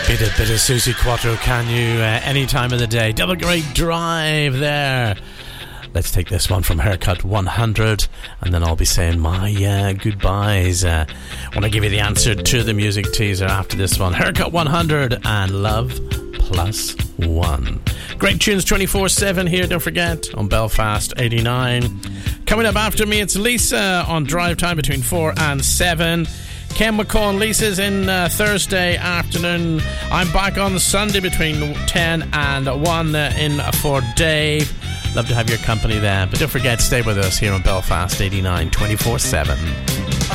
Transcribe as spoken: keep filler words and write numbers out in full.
Bit of, bit of Susie Quattro, can you? Uh, any time of the day. Double great drive there. Let's take this one from Haircut one hundred, and then I'll be saying my uh, goodbyes. Uh, when I give you the answer to the music teaser after this one. Haircut one hundred and Love Plus One. Great tunes twenty-four seven here, don't forget, on Belfast eighty-nine. Coming up after me, it's Lisa on Drive Time between four and seven. Ken McCall and Lisa's in uh, Thursday afternoon. I'm back on Sunday between ten and one uh, in for Dave. Love to have your company there. But don't forget, stay with us here on Belfast eighty-nine twenty-four seven.